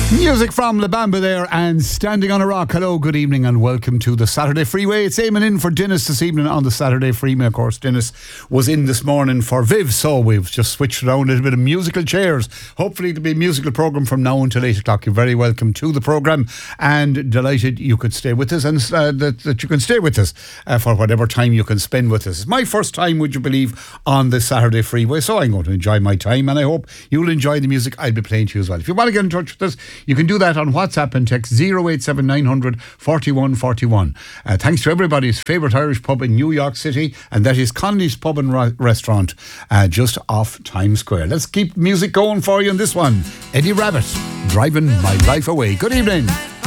Music from La Bamba there and Standing on a Rock. Hello, good evening and welcome to the Saturday Freeway. It's Eamon in for Dennis this evening on the Saturday Freeway. Of course, Dennis was in this morning for Viv, so we've just switched around a little bit of musical chairs. Hopefully it'll be a musical programme from now until 8 o'clock. You're very welcome to the programme and delighted you could stay with us and that you can stay with us for whatever time you can spend with us. It's my first time, would you believe, on the Saturday Freeway, so I'm going to enjoy my time and I hope you'll enjoy the music I'll be playing to you as well. If you want to get in touch with us, you can do that on WhatsApp and text 087 900 4141. Thanks to everybody's favourite Irish pub in New York City, and that is Connolly's Pub and Restaurant, just off Times Square. Let's keep music going for you on this one. Eddie Rabbitt, Driving My Life Away. Good evening.